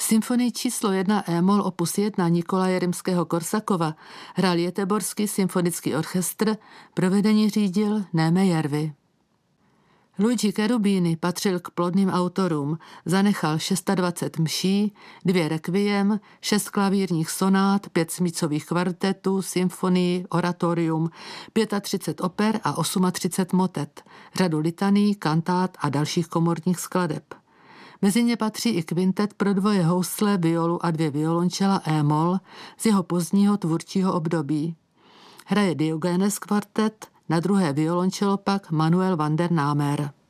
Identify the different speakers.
Speaker 1: Symfonii číslo 1 E-moll opus 1 Nikolaje Rimského-Korsakova hrál Göteborský symfonický orchestr, provedení řídil Néme Järvi. Luigi Cherubini patřil k plodným autorům, zanechal 26 mší, 2 requiem, 6 klavírních sonát, 5 smícových kvartetů, symfonii, oratorium, 35 oper a 38 motet, řadu litaný, kantát a dalších komorních skladeb. Mezi ně patří i kvintet pro 2 housle, violu a 2 violončela E-moll z jeho pozdního tvůrčího období. Hraje Diogenes kvartet, na 2. violončelo pak Manuel van der Namer.